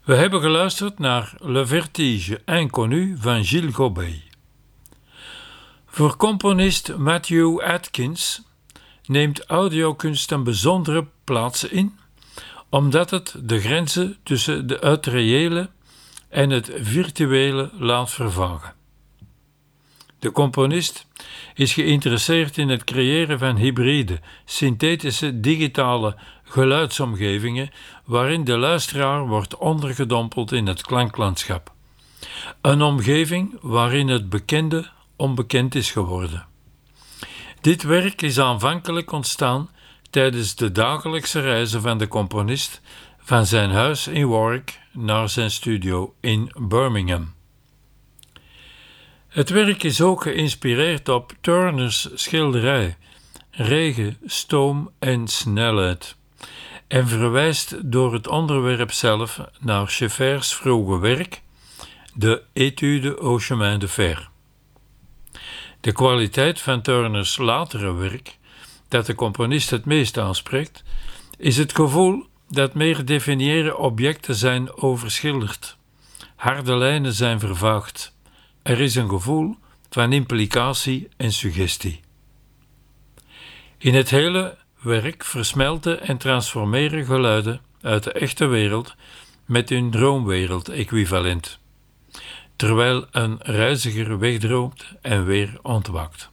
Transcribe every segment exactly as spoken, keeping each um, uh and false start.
We hebben geluisterd naar Le Vertige Inconnu van Gilles Gobet. Voor componist Matthew Atkins neemt audiokunst een bijzondere plaats in, omdat het de grenzen tussen de het reële en het virtuele laat vervagen. De componist is geïnteresseerd in het creëren van hybride, synthetische digitale geluidsomgevingen waarin de luisteraar wordt ondergedompeld in het klanklandschap. Een omgeving waarin het bekende onbekend is geworden. Dit werk is aanvankelijk ontstaan tijdens de dagelijkse reizen van de componist van zijn huis in Warwick naar zijn studio in Birmingham. Het werk is ook geïnspireerd op Turner's schilderij Regen, stoom en snelheid en verwijst door het onderwerp zelf naar Scheffer's vroege werk, de Étude au chemin de fer. De kwaliteit van Turner's latere werk, dat de componist het meest aanspreekt, is het gevoel dat meer definiëre objecten zijn overschilderd. Harde lijnen zijn vervaagd. Er is een gevoel van implicatie en suggestie. In het hele werk versmelten en transformeren geluiden uit de echte wereld met hun droomwereld-equivalent, terwijl een reiziger wegdroomt en weer ontwaakt.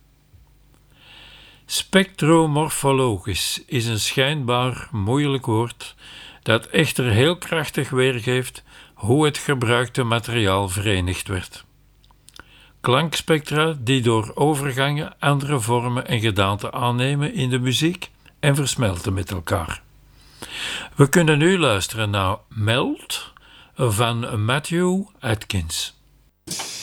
Spectromorfologisch is een schijnbaar moeilijk woord dat echter heel krachtig weergeeft hoe het gebruikte materiaal verenigd werd. Klankspectra die door overgangen andere vormen en gedaanten aannemen in de muziek en versmelten met elkaar. We kunnen nu luisteren naar Melt van Matthew Atkins.